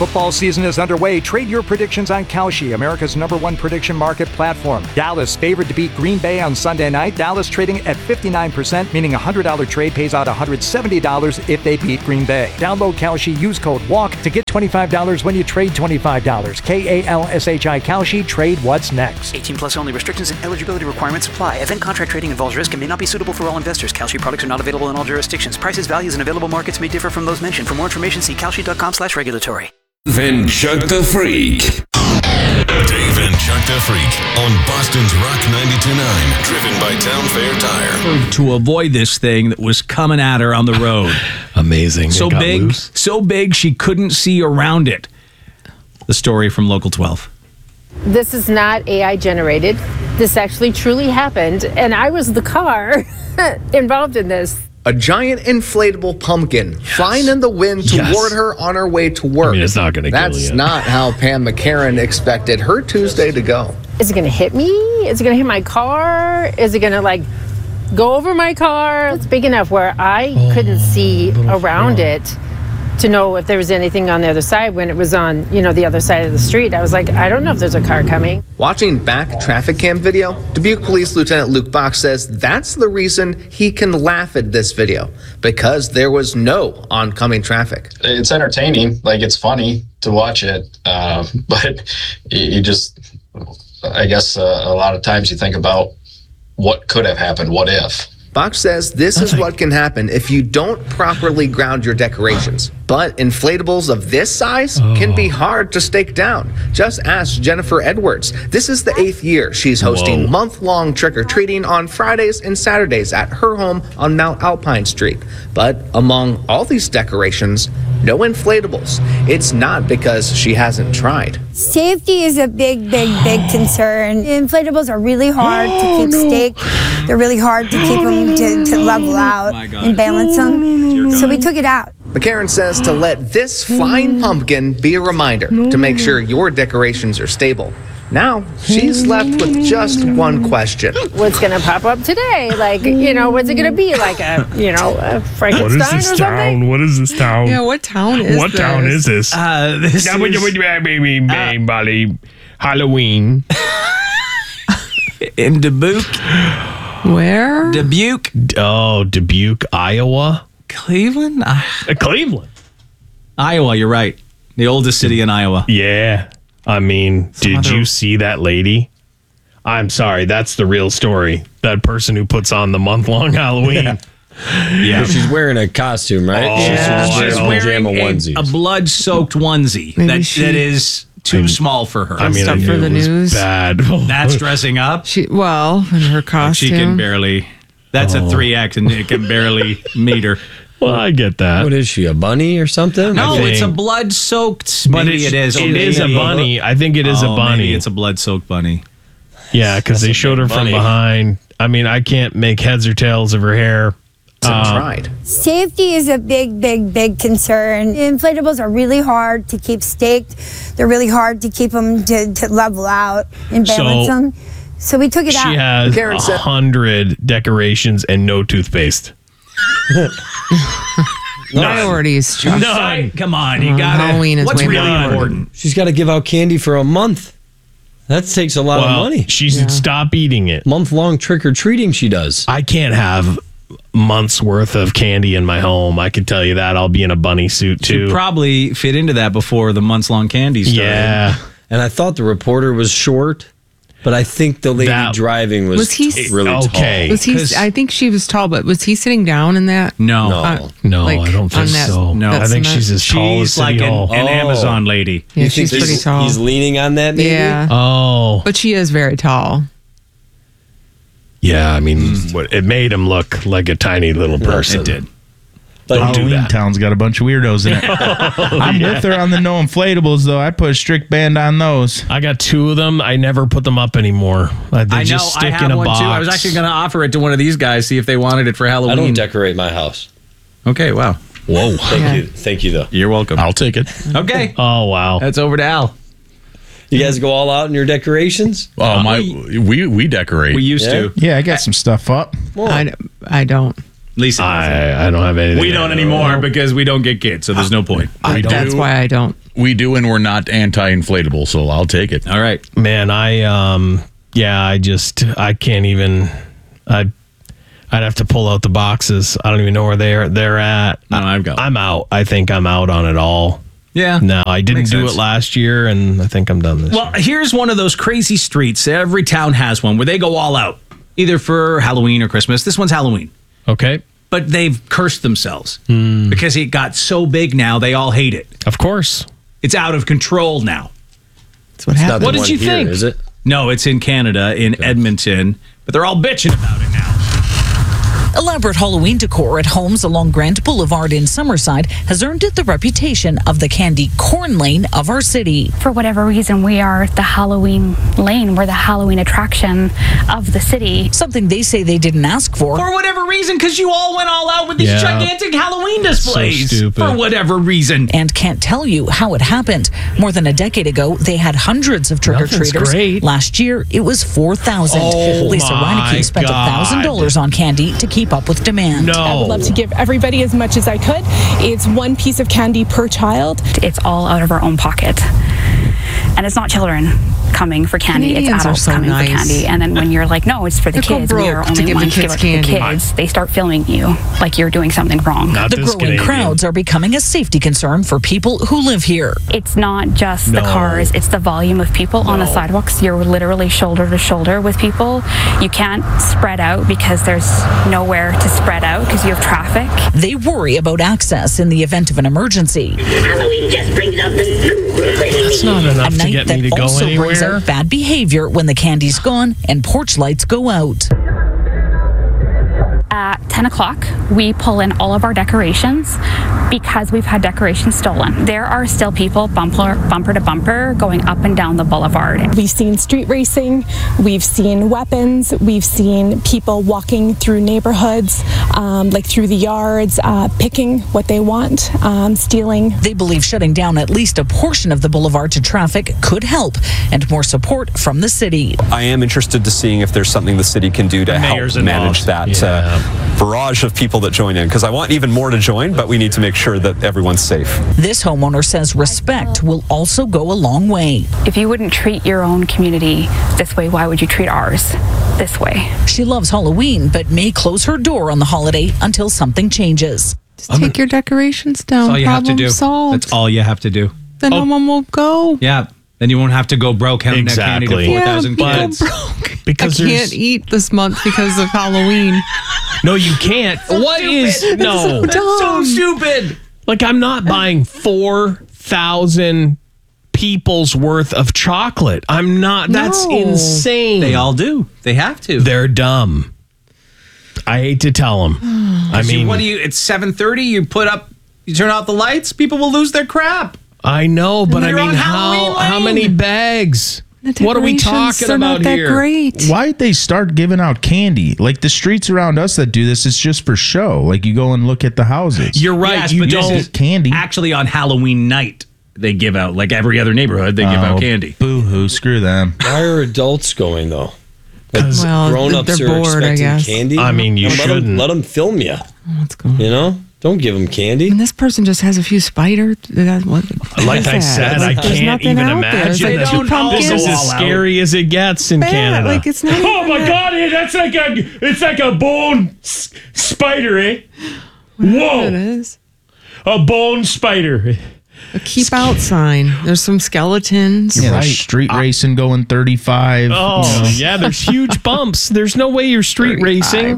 Football season is underway. Trade your predictions on Kalshi, America's #1 prediction market platform. Dallas favored to beat Green Bay on Sunday night. Dallas trading at 59%, meaning a $100 trade pays out $170 if they beat Green Bay. Download Kalshi, use code WALK to get $25 when you trade $25. KALSHI Kalshi, trade what's next. 18 plus only. Restrictions and eligibility requirements apply. Event contract trading involves risk and may not be suitable for all investors. Kalshi products are not available in all jurisdictions. Prices, values, and available markets may differ from those mentioned. For more information, see kalshi.com/regulatory. Then Chuck the Freak. Dave and Chuck the Freak on Boston's Rock 92.9. Driven by Town Fair Tire. To avoid this thing that was coming at her on the road. Amazing. So big she couldn't see around it. The story from Local 12. This is not AI generated. This actually truly happened, and I was the car involved in this. A giant inflatable pumpkin flying in the wind toward her on her way to work. I mean, it's not going to kill you. That's not how Pam McCarran expected her Tuesday to go. Is it going to hit me? Is it going to hit my car? Is it going to, go over my car? It's big enough where I couldn't see around it to know if there was anything on the other side. When it was on, the other side of the street, I was like, I don't know if there's a car coming. Watching back traffic cam video, Dubuque Police Lieutenant Luke Bach says that's the reason he can laugh at this video, because there was no oncoming traffic. It's entertaining, it's funny to watch it, but you just, I guess a lot of times you think about what could have happened, what if. Bach says this is what can happen if you don't properly ground your decorations. But inflatables of this size can be hard to stake down. Just ask Jennifer Edwards. This is the 8th year she's hosting month-long trick-or-treating on Fridays and Saturdays at her home on Mount Alpine Street. But among all these decorations, no inflatables. It's not because she hasn't tried. Safety is a big concern. Inflatables are really hard to keep staked. They're really hard to keep them to level out and balance them. So we took it out. McCarran says to let this flying pumpkin be a reminder to make sure your decorations are stable. Now, she's left with just one question. What's going to pop up today? What's it going to be? A Frankenstein or something? What is this town? Yeah, what town is this? What town is this? This is Halloween. in Dubuque. Where? Dubuque. Oh, Dubuque, Iowa. Cleveland? Cleveland. Iowa, you're right. The oldest city in Iowa. Yeah. I mean, did you see that lady? I'm sorry, that's the real story. That person who puts on the month-long Halloween. Yeah. She's wearing a costume, right? Oh, she's wearing a blood-soaked onesie that is too small for her. I mean, stuff for the news. Bad. That's dressing up. In her costume. She can barely. That's a 3X, and it can barely meet her. Well, I get that. What is she, a bunny or something? No, it's a blood-soaked. Maybe it is. It is a bunny. I think it is a bunny. Maybe it's a blood-soaked bunny. Yeah, because they showed her from behind. I mean, I can't make heads or tails of her hair. Tried. Safety is a big concern. Inflatables are really hard to keep staked. They're really hard to keep them to level out and balance them. So we took it out. She has 100 decorations and no toothpaste. Priorities, Chuck. None. Come on, you got Halloween is what's way really more important? She's got to give out candy for a month. That takes a lot of money. She should stop eating it. Month-long trick-or-treating she does. I can't have months worth of candy in my home. I can tell you that. I'll be in a bunny suit too. She'd probably fit into that before the months-long candy started. Yeah. And I thought the reporter was short, but I think the lady driving was really okay. tall. I think she was tall, but was he sitting down in that? No. I don't think so. No, I think she's as tall as She's like an Amazon lady. Yeah, she's pretty tall. He's leaning on that, maybe? Yeah. Oh. But she is very tall. Yeah, I mean, it made him look like a tiny little person. It did. Halloween Town's got a bunch of weirdos in it. I'm with her on the no inflatables, though. I put a strict ban on those. I got 2 of them. I never put them up anymore. They just stick in a box. Too. I was actually going to offer it to one of these guys, see if they wanted it for Halloween. I don't decorate my house. Okay, wow. Whoa. Thank you, though. You're welcome. I'll take it. Okay. Oh, wow. That's over to Al. You guys go all out in your decorations? Oh, we decorate. We used to. Yeah, I got some stuff up. I don't. Lisa, I don't have anything. We don't anymore because we don't get kids, so there's no point. That's why I don't. We do, and we're not anti-inflatable, so I'll take it. All right, man. I can't even. I'd have to pull out the boxes. I don't even know where they're at. No, I'm out. I think I'm out on it all. Yeah. No, I didn't do it last year, and I think I'm done this year. Well, here's one of those crazy streets. Every town has one where they go all out, either for Halloween or Christmas. This one's Halloween. Okay. But they've cursed themselves because it got so big now, they all hate it. Of course. It's out of control now. That's what happened. What did you think? Is it? No, it's in Canada, in Edmonton, but they're all bitching about it now. Elaborate Halloween decor at homes along Grant Boulevard in Summerside has earned it the reputation of the candy corn lane of our city. For whatever reason, we are the Halloween lane. We're the Halloween attraction of the city. Something they say they didn't ask for. For whatever reason, because you all went all out with these gigantic Halloween displays. So stupid. For whatever reason. And can't tell you how it happened. More than a decade ago, they had hundreds of trick-or-treaters. Great. Last year, it was 4,000. Lisa Reineke spent $1,000 on candy to keep up with demand. I would love to give everybody as much as I could. It's one piece of candy per child. It's all out of our own pocket. And it's not children coming for candy, Canadians it's adults are so coming nice. for candy. And then when you're like, no, it's for the kids, we are only give the ones to give kids it to the candy. kids, they start filming you like you're doing something wrong. Not The this growing Canadian. crowds are becoming a safety concern for people who live here. It's not just the cars, it's the volume of people on the sidewalks. You're literally shoulder to shoulder with people. You can't spread out because there's nowhere to spread out because you have traffic. They worry about access in the event of an emergency. That's not enough A to night get that me to go also brings anywhere. out bad behavior when the candy's gone and porch lights go out. At 10 o'clock, we pull in all of our decorations because we've had decorations stolen. There are still people bumper to bumper going up and down the boulevard. We've seen street racing, we've seen weapons, we've seen people walking through neighborhoods, like through the yards, picking what they want, stealing. They believe shutting down at least a portion of the boulevard to traffic could help, and more support from the city. I am interested to seeing if there's something the city can do to help manage that barrage of people that join in, because I want even more to join, but we need to make sure that everyone's safe. This homeowner says respect will also go a long way. If you wouldn't treat your own community this way, why would you treat ours this way? She loves Halloween, but may close her door on the holiday until something changes. Just take your decorations down. That's all you have to Problem do. solved. That's all you have to do. Then no one will go. Yeah. Then you won't have to go broke having that candy to 4,000 kids. Because I can't eat this month because of Halloween. No, you can't. What is no? That's so stupid. Like, I'm not buying 4,000 people's worth of chocolate. I'm not. That's insane. They all do. They have to. They're dumb. I hate to tell them. I mean, what do you? It's 7:30. You turn out the lights. People will lose their crap. I know, but I You're mean, on Halloween how many bags? What are we talking about here? Great. Why'd they start giving out candy? Like the streets around us that do this, it's just for show. Like you go and look at the houses. You're right. Yes, you but don't this is candy. Actually, on Halloween night, they give out, like every other neighborhood, they give out candy. Boo-hoo, screw them. Why are adults going though? Like Well, grown-ups they're are bored, I expecting guess. candy. I mean, you shouldn't. Let them film you. Let's go. You know, don't give them candy. And this person just has a few spiders. Like I said, I can't even imagine. This is as scary as it gets in Canada. Like it's not. Oh my God! It's like a bone spider, eh? Whoa! It is a bone spider. a keep out sign. There's some skeletons. Yeah, right. Street racing going 35. Oh yeah, there's huge bumps. There's no way you're street 35. racing.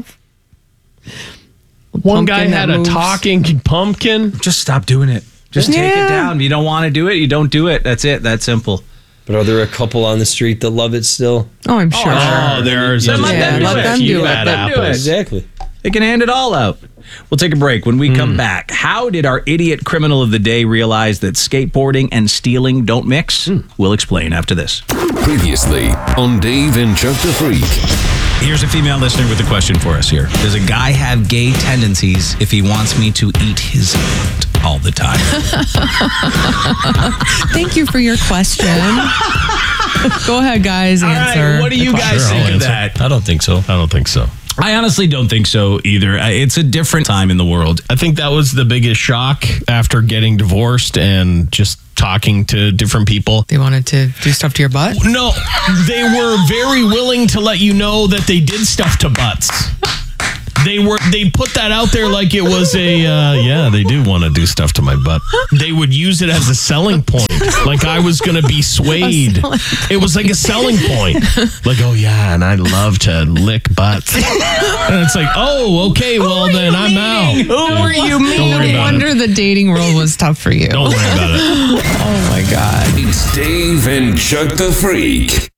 One guy had a talking pumpkin. Just stop doing it. Just take it down. You don't want to do it, you don't do it. That's it. That's simple. But are there a couple on the street that love it still? Oh, I'm sure. Oh, there's Then let them do it. bad apples. Exactly. They can hand it all out. We'll take a break. When we come back, how did our idiot criminal of the day realize that skateboarding and stealing don't mix? We'll explain after this. Previously on Dave and Chuck the Freak. Here's a female listener with a question for us here. Does a guy have gay tendencies if he wants me to eat his butt all the time? Thank you for your question. Go ahead, guys. Answer. All right, what do you guys think of that? I don't think so. I honestly don't think so either. It's a different time in the world. I think that was the biggest shock after getting divorced and just talking to different people. They wanted to do stuff to your butt? No, they were very willing to let you know that they did stuff to butts. They put that out there like it was they do want to do stuff to my butt. They would use it as a selling point. Like I was going to be swayed. It was like a selling point. Like, oh yeah, and I love to lick butts. And it's like, oh, okay, well then I'm out. Who were you mean? No wonder the dating world was tough for you. Don't worry about it. Oh my God. It's Dave and Chuck the Freak.